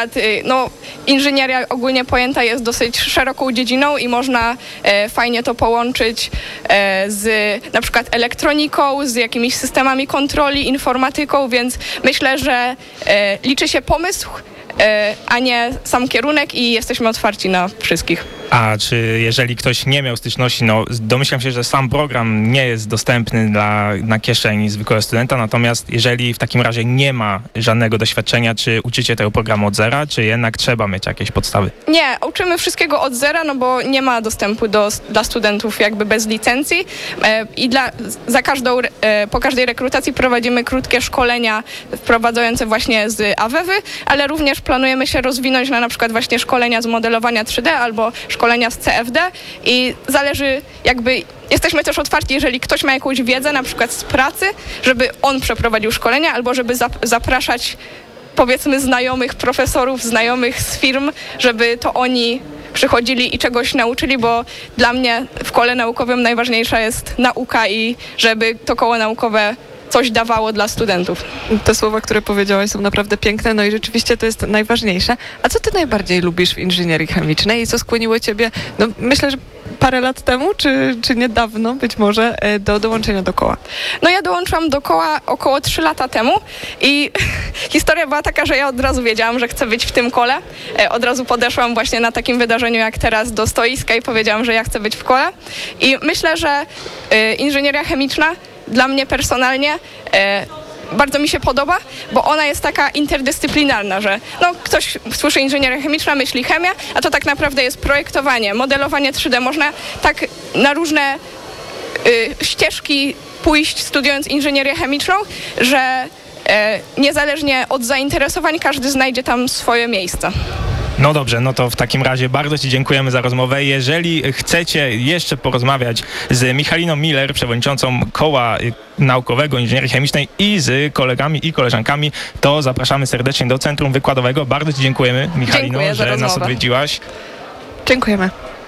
No, inżynieria ogólnie pojęta jest dosyć szeroką dziedziną i można fajnie to połączyć z na przykład elektroniką, z jakimiś systemami kontroli, informatyką, więc myślę, że liczy się pomysł, a nie sam kierunek i jesteśmy otwarci na wszystkich. A czy jeżeli ktoś nie miał styczności, no domyślam się, że sam program nie jest dostępny na kieszeni zwykłego studenta, natomiast jeżeli w takim razie nie ma żadnego doświadczenia, czy uczycie tego programu od zera, czy jednak trzeba mieć jakieś podstawy? Nie, uczymy wszystkiego od zera, no bo nie ma dostępu dla studentów jakby bez licencji i po każdej rekrutacji prowadzimy krótkie szkolenia wprowadzające właśnie z AWEW-y, ale również planujemy się rozwinąć na przykład właśnie szkolenia z modelowania 3D albo szkolenia z CFD i zależy jesteśmy też otwarci, jeżeli ktoś ma jakąś wiedzę na przykład z pracy, żeby on przeprowadził szkolenia albo żeby zapraszać powiedzmy znajomych profesorów, znajomych z firm, żeby to oni przychodzili i czegoś nauczyli, bo dla mnie w kole naukowym najważniejsza jest nauka i żeby to koło naukowe coś dawało dla studentów. Te słowa, które powiedziałaś, są naprawdę piękne, no i rzeczywiście to jest najważniejsze. A co ty najbardziej lubisz w inżynierii chemicznej i co skłoniło ciebie, no myślę, że parę lat temu, czy niedawno być może, do dołączenia do koła? No ja dołączyłam do koła około 3 lata temu i historia była taka, że ja od razu wiedziałam, że chcę być w tym kole. Od razu podeszłam właśnie na takim wydarzeniu jak teraz do stoiska i powiedziałam, że ja chcę być w kole. I myślę, że inżynieria chemiczna dla mnie personalnie bardzo mi się podoba, bo ona jest taka interdyscyplinarna, że no, ktoś słyszy inżynieria chemiczna, myśli chemia, a to tak naprawdę jest projektowanie, modelowanie 3D. Można tak na różne ścieżki pójść studiując inżynierię chemiczną, że niezależnie od zainteresowań każdy znajdzie tam swoje miejsce. No dobrze, no to w takim razie bardzo ci dziękujemy za rozmowę. Jeżeli chcecie jeszcze porozmawiać z Michaliną Miller, przewodniczącą Koła Naukowego Inżynierii Chemicznej i z kolegami i koleżankami, to zapraszamy serdecznie do Centrum Wykładowego. Bardzo ci dziękujemy, Michalino, że nas odwiedziłaś. Dziękujemy.